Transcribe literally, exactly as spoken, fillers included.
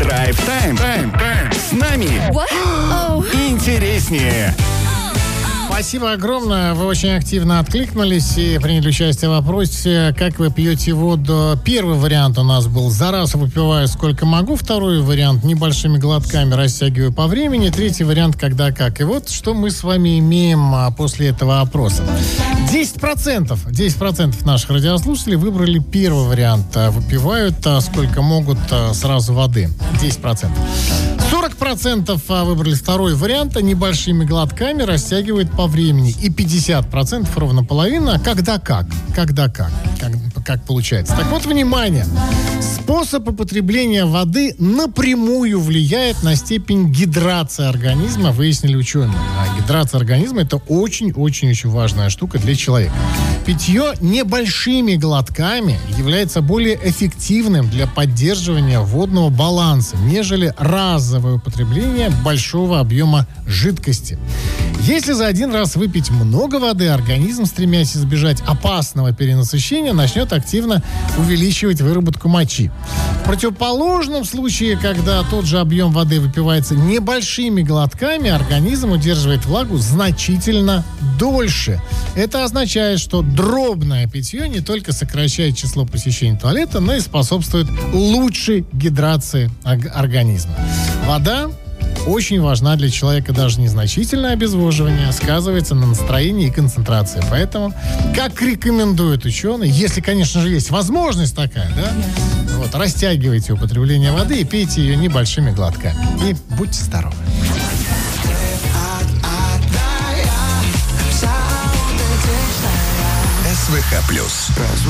Драйв-тайм. Тайм-тайм. С нами Oh. интереснее. Спасибо огромное. Вы очень активно откликнулись и приняли участие в вопросе, как вы пьете воду. Первый вариант у нас был: за раз выпиваю сколько могу. Второй вариант: небольшими глотками, растягиваю по времени. Третий вариант: когда как. И вот что мы с вами имеем после этого опроса. десять процентов, десять процентов наших радиослушателей выбрали первый вариант. Выпивают сколько могут сразу воды. десять процентов. сорок процентов выбрали второй вариант, небольшими глотками, растягивает по времени. И пятьдесят процентов, ровно половина, когда как. Когда как. Как, как получается. Так вот, внимание. Способ употребления воды напрямую влияет на степень гидрации организма, выяснили ученые. А гидрация организма — это очень-очень-очень важная штука для человека. Питье небольшими глотками является более эффективным для поддерживания водного баланса, нежели разовое употребление большого объема жидкости. Если за один раз выпить много воды, организм, стремясь избежать опасного перенасыщения, начнет активно увеличивать выработку мочи. В противоположном случае, когда тот же объем воды выпивается небольшими глотками, организм удерживает влагу значительно дольше. Это означает, что дробное питье не только сокращает число посещений туалета, но и способствует лучшей гидрации организма. Вода очень важна для человека. Даже незначительное обезвоживание сказывается на настроении и концентрации. Поэтому, как рекомендуют ученые, если, конечно же, есть возможность такая, да, вот, растягивайте употребление воды и пейте ее небольшими глотками. И будьте здоровы. СВХ плюс.